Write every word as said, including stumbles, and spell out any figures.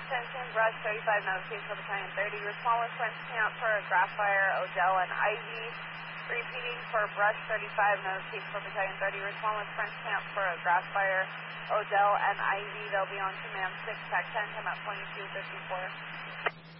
Attention, Brush thirty-five, notification for Battalion thirty. Your smallest French camp for Grassfire, Odell, and Ivy. Repeating for Brush thirty-five, notification for Battalion thirty. Your smallest French camp for Grassfire, Odell, and Ivy. They'll be on command six, tac ten, time out twenty-two fifty-four.